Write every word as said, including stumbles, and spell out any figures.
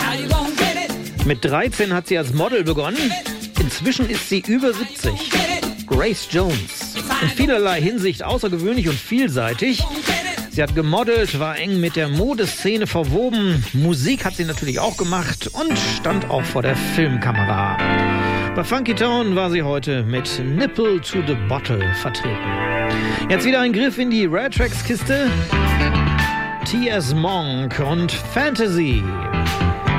Mit dreizehn hat sie als Model begonnen. Inzwischen ist sie über siebzig. Grace Jones. In vielerlei Hinsicht außergewöhnlich und vielseitig. Sie hat gemodelt, war eng mit der Modeszene verwoben. Musik hat sie natürlich auch gemacht und stand auch vor der Filmkamera. Bei Funky Town war sie heute mit Nipple to the Bottle vertreten. Jetzt wieder ein Griff in die Rare Tracks Kiste. T S. Monk und Fantasy.